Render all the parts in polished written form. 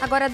Agora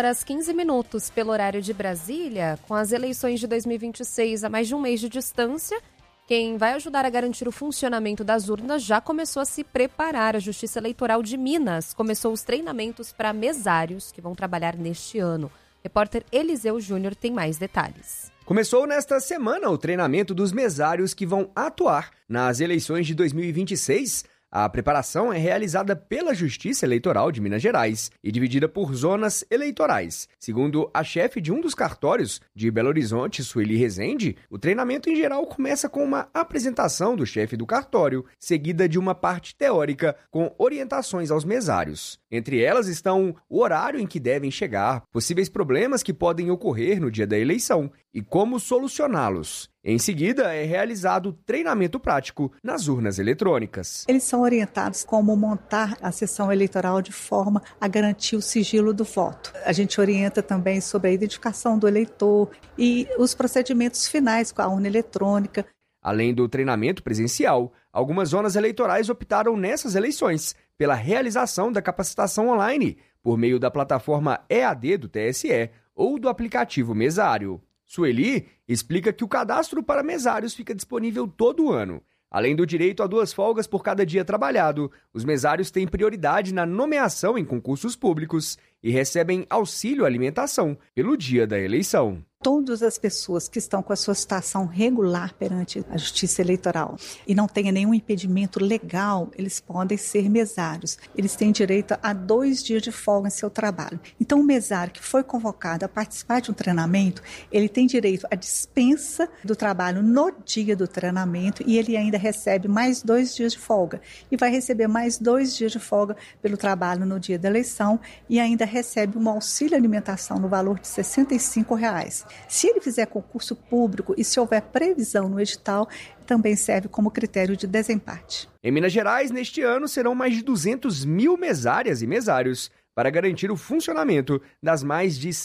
2h15 pelo horário de Brasília. Com as eleições de 2026 a mais de um mês de distância, quem vai ajudar a garantir o funcionamento das urnas já começou a se preparar. A Justiça Eleitoral de Minas começou os treinamentos para mesários que vão trabalhar neste ano. O repórter Eliseu Júnior tem mais detalhes. Começou nesta semana o treinamento dos mesários que vão atuar nas eleições de 2026. A preparação é realizada pela Justiça Eleitoral de Minas Gerais e dividida por zonas eleitorais. Segundo a chefe de um dos cartórios de Belo Horizonte, Sueli Rezende, o treinamento em geral começa com uma apresentação do chefe do cartório, seguida de uma parte teórica com orientações aos mesários. Entre elas estão o horário em que devem chegar, possíveis problemas que podem ocorrer no dia da eleição e como solucioná-los. Em seguida, é realizado treinamento prático nas urnas eletrônicas. Eles são orientados como montar a sessão eleitoral de forma a garantir o sigilo do voto. A gente orienta também sobre a identificação do eleitor e os procedimentos finais com a urna eletrônica. Além do treinamento presencial, algumas zonas eleitorais optaram nessas eleições pela realização da capacitação online por meio da plataforma EAD do TSE ou do aplicativo Mesário. Sueli explica que o cadastro para mesários fica disponível todo ano. Além do direito a 2 folgas por cada dia trabalhado, os mesários têm prioridade na nomeação em concursos públicos e recebem auxílio alimentação pelo dia da eleição. Todas as pessoas que estão com a sua situação regular perante a Justiça Eleitoral e não tenham nenhum impedimento legal, eles podem ser mesários. Eles têm direito a 2 dias de folga em seu trabalho. Então, o mesário que foi convocado a participar de um treinamento, ele tem direito à dispensa do trabalho no dia do treinamento e ele ainda recebe mais 2 dias de folga. E vai receber mais 2 dias de folga pelo trabalho no dia da eleição e ainda recebe um auxílio alimentação no valor de R$ 65. Se ele fizer concurso público e se houver previsão no edital, também serve como critério de desempate. Em Minas Gerais, neste ano, serão mais de 200 mil mesárias e mesários para garantir o funcionamento das mais de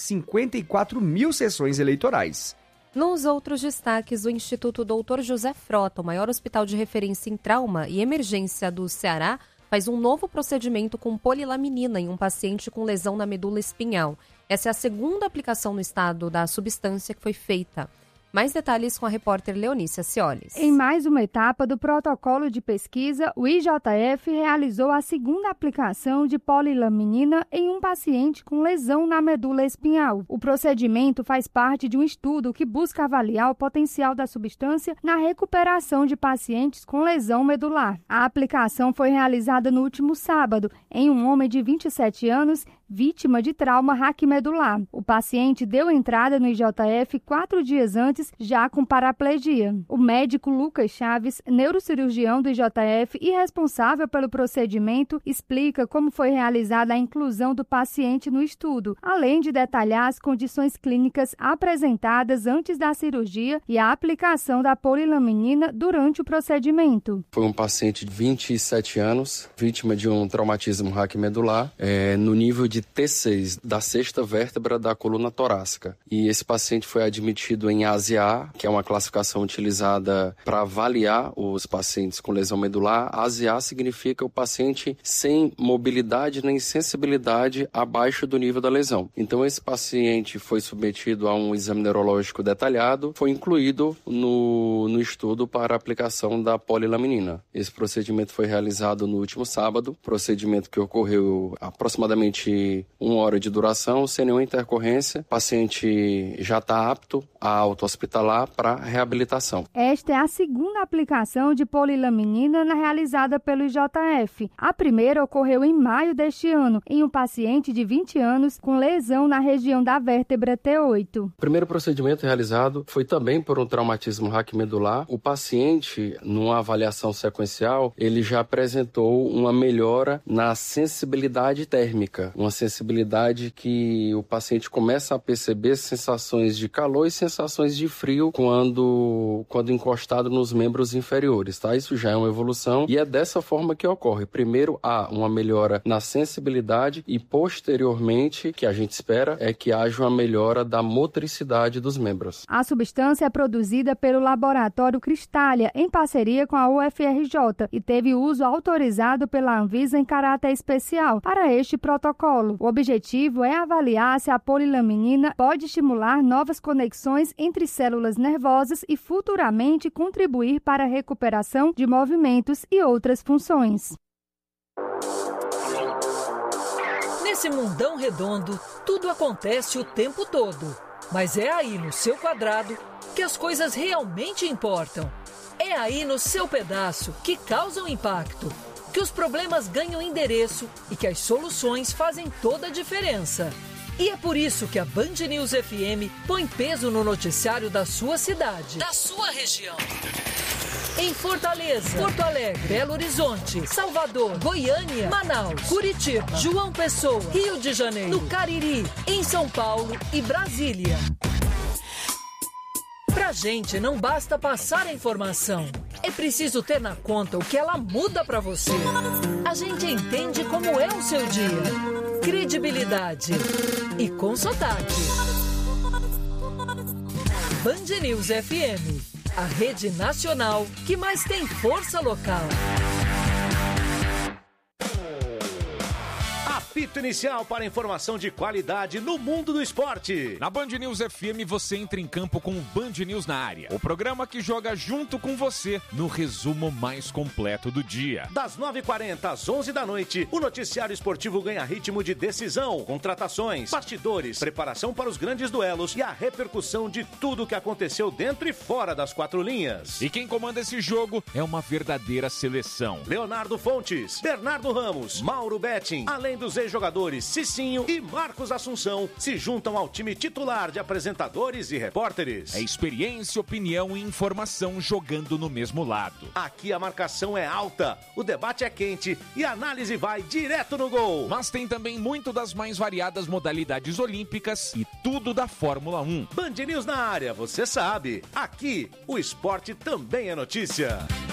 54 mil sessões eleitorais. Nos outros destaques, o Instituto Dr. José Frota, o maior hospital de referência em trauma e emergência do Ceará, faz um novo procedimento com polilaminina em um paciente com lesão na medula espinhal. Essa é a segunda aplicação no estado da substância que foi feita. Mais detalhes com a repórter Leonícia Ciolis. Em mais uma etapa do protocolo de pesquisa, o IJF realizou a segunda aplicação de polilaminina em um paciente com lesão na medula espinhal. O procedimento faz parte de um estudo que busca avaliar o potencial da substância na recuperação de pacientes com lesão medular. A aplicação foi realizada no último sábado em um homem de 27 anos, vítima de trauma raquimedular. O paciente deu entrada no IJF 4 dias antes, já com paraplegia. O médico Lucas Chaves, neurocirurgião do IJF e responsável pelo procedimento, explica como foi realizada a inclusão do paciente no estudo, além de detalhar as condições clínicas apresentadas antes da cirurgia e a aplicação da polilaminina durante o procedimento. Foi um paciente de 27 anos, vítima de um traumatismo raquimedular, no nível de T6, da 6ª vértebra da coluna torácica. E esse paciente foi admitido em ASIA, que é uma classificação utilizada para avaliar os pacientes com lesão medular. ASIA significa o paciente sem mobilidade nem sensibilidade abaixo do nível da lesão. Então, esse paciente foi submetido a um exame neurológico detalhado, foi incluído no estudo para a aplicação da polilaminina. Esse procedimento foi realizado no último sábado, procedimento que ocorreu aproximadamente 1 hora de duração, sem nenhuma intercorrência. O paciente já está apto a alta hospitalar para reabilitação. Esta é a segunda aplicação de polilaminina realizada pelo IJF. A primeira ocorreu em maio deste ano, em um paciente de 20 anos com lesão na região da vértebra T8. O primeiro procedimento realizado foi também por um traumatismo raquimedular. O paciente, numa avaliação sequencial, ele já apresentou uma melhora na sensibilidade térmica, uma sensibilidade que o paciente começa a perceber sensações de calor e sensações de frio quando encostado nos membros inferiores, tá? Isso já é uma evolução e é dessa forma que ocorre. Primeiro há uma melhora na sensibilidade e posteriormente, que a gente espera, é que haja uma melhora da motricidade dos membros. A substância é produzida pelo laboratório Cristália, em parceria com a UFRJ, e teve uso autorizado pela Anvisa em caráter especial para este protocolo. O objetivo é avaliar se a polilaminina pode estimular novas conexões entre células nervosas e futuramente contribuir para a recuperação de movimentos e outras funções. Nesse mundão redondo, tudo acontece o tempo todo. Mas é aí no seu quadrado que as coisas realmente importam. É aí no seu pedaço que causam impacto, que os problemas ganham endereço e que as soluções fazem toda a diferença. E é por isso que a Band News FM põe peso no noticiário da sua cidade, da sua região. Em Fortaleza, Porto Alegre, Belo Horizonte, Salvador, Goiânia, Manaus, Curitiba, João Pessoa, Rio de Janeiro, no Cariri, em São Paulo e Brasília. Pra gente não basta passar a informação, é preciso ter na conta o que ela muda pra você. A gente entende como é o seu dia. Credibilidade e com sotaque. Band News FM, a rede nacional que mais tem força local. Apito inicial para informação de qualidade no mundo do esporte. Na Band News FM você entra em campo com o Band News na área. O programa que joga junto com você no resumo mais completo do dia. Das 9h40 às 11 da noite, o noticiário esportivo ganha ritmo de decisão, contratações, bastidores, preparação para os grandes duelos e a repercussão de tudo o que aconteceu dentro e fora das quatro linhas. E quem comanda esse jogo é uma verdadeira seleção. Leonardo Fontes, Bernardo Ramos, Mauro Betting, além dos ex-jogadores Cicinho e Marcos Assunção, se juntam ao time titular de apresentadores e repórteres. É experiência, opinião e informação jogando no mesmo lado. Aqui a marcação é alta, o debate é quente e a análise vai direto no gol. Mas tem também muito das mais variadas modalidades olímpicas e tudo da Fórmula 1. Band News na área, você sabe. Aqui, o esporte também é notícia.